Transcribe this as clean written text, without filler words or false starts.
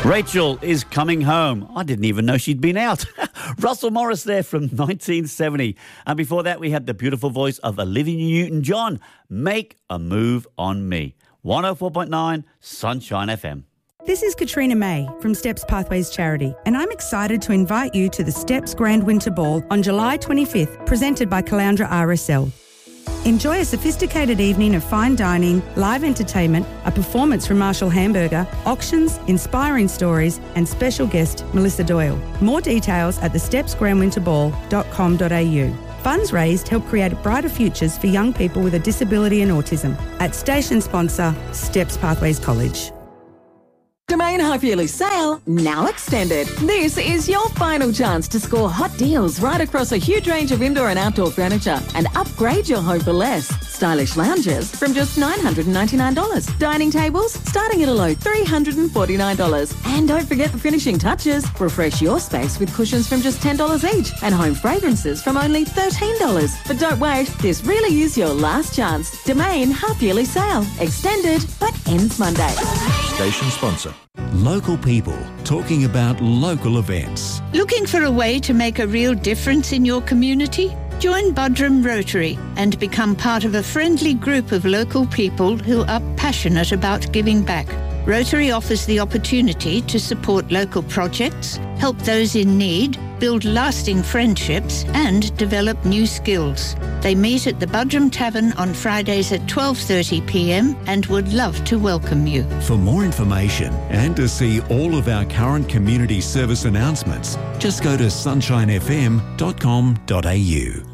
Rachel is coming home. I didn't even know she'd been out. Russell Morris there from 1970. And before that, we had the beautiful voice of Olivia Newton-John, Make a Move on Me. 104.9 Sunshine FM. This is Katrina May from Steps Pathways Charity, and I'm excited to invite you to the Steps Grand Winter Ball on July 25th, presented by Caloundra RSL. Enjoy a sophisticated evening of fine dining, live entertainment, a performance from Marshall Hamburger, auctions, inspiring stories, and special guest Melissa Doyle. More details at thestepsgrandwinterball.com.au. Funds raised help create brighter futures for young people with a disability and autism. At station sponsor, Steps Pathways College. Domain half-yearly sale now extended. This is your final chance to score hot deals right across a huge range of indoor and outdoor furniture and upgrade your home for less. Stylish lounges from just $999. Dining tables starting at a low $349. And don't forget the finishing touches. Refresh your space with cushions from just $10 each and home fragrances from only $13. But don't wait, this really is your last chance. Domain half-yearly sale. Extended but ends Monday. Station sponsor. Local people talking about local events. Looking for a way to make a real difference in your community? Join Buderim Rotary and become part of a friendly group of local people who are passionate about giving back. Rotary offers the opportunity to support local projects, help those in need, build lasting friendships and develop new skills. They meet at the Buderim Tavern on Fridays at 12:30pm and would love to welcome you. For more information and to see all of our current community service announcements, just go to sunshinefm.com.au.